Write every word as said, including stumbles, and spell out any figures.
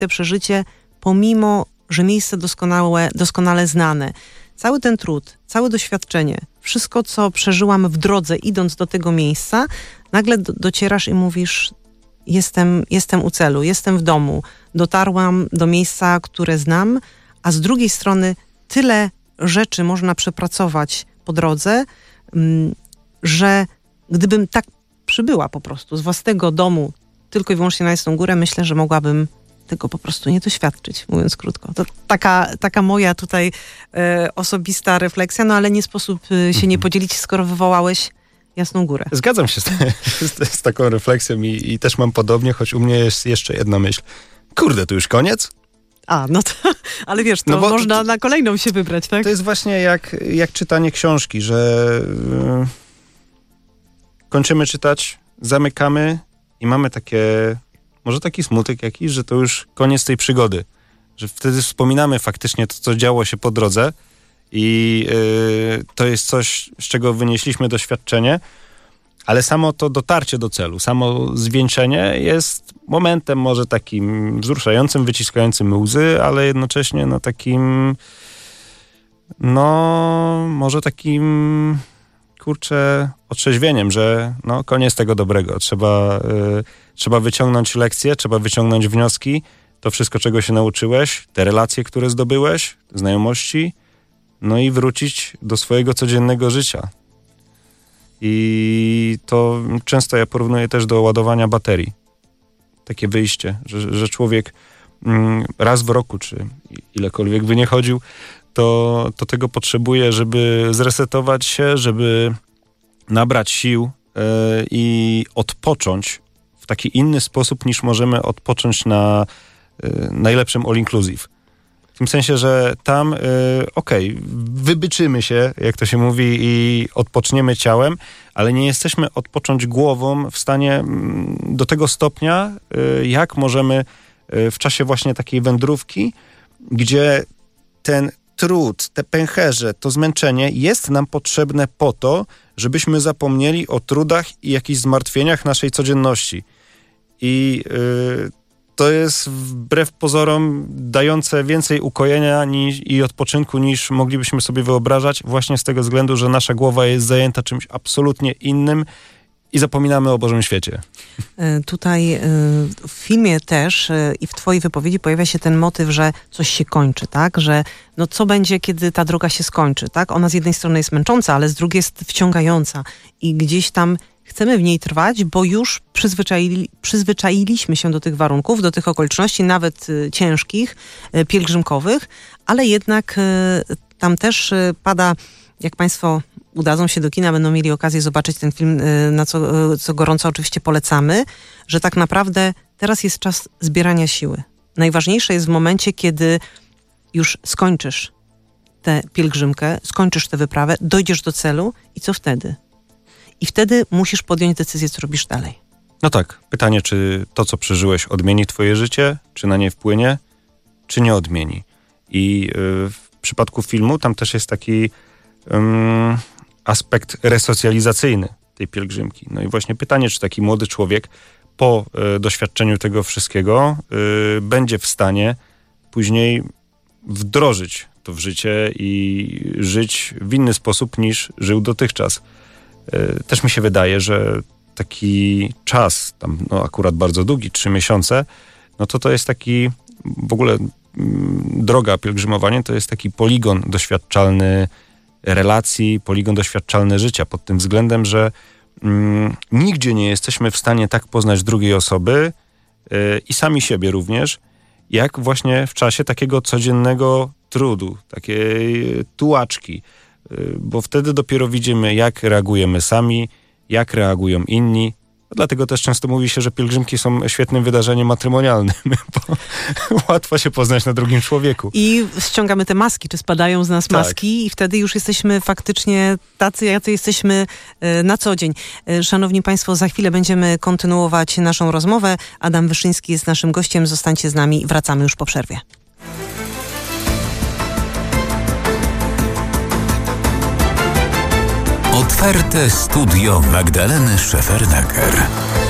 przeżycie, pomimo, że miejsce doskonałe, doskonale znane. Cały ten trud, całe doświadczenie, wszystko, co przeżyłam w drodze, idąc do tego miejsca, nagle do, docierasz i mówisz, jestem, jestem u celu, jestem w domu, dotarłam do miejsca, które znam, a z drugiej strony tyle rzeczy można przepracować po drodze, że gdybym tak przybyła po prostu z własnego domu tylko i wyłącznie na Jasną Górę, myślę, że mogłabym tego po prostu nie doświadczyć, mówiąc krótko. To taka, taka moja tutaj e, osobista refleksja, no ale nie sposób e, się nie podzielić, skoro wywołałeś Jasną Górę. Zgadzam się z, z, z taką refleksją i, i też mam podobnie, choć u mnie jest jeszcze jedna myśl. Kurde, to już koniec? A, no to, ale wiesz, to no można to, to, na kolejną się wybrać, tak? To jest właśnie jak, jak czytanie książki, że yy, kończymy czytać, zamykamy i mamy takie, może taki smutek jakiś, że to już koniec tej przygody. Że wtedy wspominamy faktycznie to, co działo się po drodze i yy, to jest coś, z czego wynieśliśmy doświadczenie, ale samo to dotarcie do celu, samo zwieńczenie jest momentem może takim wzruszającym, wyciskającym łzy, ale jednocześnie no takim, no może takim, kurczę, otrzeźwieniem, że no koniec tego dobrego. Trzeba, y, trzeba wyciągnąć lekcje, trzeba wyciągnąć wnioski, to wszystko, czego się nauczyłeś, te relacje, które zdobyłeś, znajomości, no i wrócić do swojego codziennego życia. I to często ja porównuję też do ładowania baterii. Takie wyjście, że, że człowiek mm, raz w roku, czy ilekolwiek by nie chodził, to, to tego potrzebuje, żeby zresetować się, żeby nabrać sił yy, i odpocząć w taki inny sposób, niż możemy odpocząć na yy, najlepszym all inclusive. W tym sensie, że tam, yy, okej, okay, wybyczymy się, jak to się mówi, i odpoczniemy ciałem, ale nie jesteśmy odpocząć głową w stanie mm, do tego stopnia, yy, jak możemy yy, w czasie właśnie takiej wędrówki, gdzie ten trud, te pęcherze, to zmęczenie jest nam potrzebne po to, żebyśmy zapomnieli o trudach i jakichś zmartwieniach naszej codzienności. I yy, to jest wbrew pozorom dające więcej ukojenia niż, i odpoczynku, niż moglibyśmy sobie wyobrażać, właśnie z tego względu, że nasza głowa jest zajęta czymś absolutnie innym i zapominamy o Bożym świecie. Tutaj w filmie też i w twojej wypowiedzi pojawia się ten motyw, że coś się kończy, tak? Że no co będzie, kiedy ta droga się skończy, tak? Ona z jednej strony jest męcząca, ale z drugiej jest wciągająca i gdzieś tam chcemy w niej trwać, bo już przyzwyczaili, przyzwyczailiśmy się do tych warunków, do tych okoliczności, nawet y, ciężkich, y, pielgrzymkowych, ale jednak y, tam też y, pada, jak państwo udadzą się do kina, będą mieli okazję zobaczyć ten film, y, na co, y, co gorąco oczywiście polecamy, że tak naprawdę teraz jest czas zbierania siły. Najważniejsze jest w momencie, kiedy już skończysz tę pielgrzymkę, skończysz tę wyprawę, dojdziesz do celu i co wtedy? I wtedy musisz podjąć decyzję, co robisz dalej. No tak. Pytanie, czy to, co przeżyłeś, odmieni twoje życie, czy na nie wpłynie, czy nie odmieni. I yy, w przypadku filmu tam też jest taki yy, aspekt resocjalizacyjny tej pielgrzymki. No i właśnie pytanie, czy taki młody człowiek po yy, doświadczeniu tego wszystkiego yy, będzie w stanie później wdrożyć to w życie i żyć w inny sposób, niż żył dotychczas. Też mi się wydaje, że taki czas, tam no akurat bardzo długi, trzy miesiące, no to to jest taki, w ogóle m, droga pielgrzymowanie to jest taki poligon doświadczalny relacji, poligon doświadczalny życia, pod tym względem, że m, nigdzie nie jesteśmy w stanie tak poznać drugiej osoby y, i sami siebie również, jak właśnie w czasie takiego codziennego trudu, takiej tułaczki, bo wtedy dopiero widzimy, jak reagujemy sami, jak reagują inni. Dlatego też często mówi się, że pielgrzymki są świetnym wydarzeniem matrymonialnym, bo łatwo się poznać na drugim człowieku. I ściągamy te maski, czy spadają z nas tak. maski i wtedy już jesteśmy faktycznie tacy, jacy jesteśmy na co dzień. Szanowni Państwo, za chwilę będziemy kontynuować naszą rozmowę. Adam Wyszyński jest naszym gościem. Zostańcie z nami. Wracamy już po przerwie. Otwarte studio Magdaleny Szefernaker.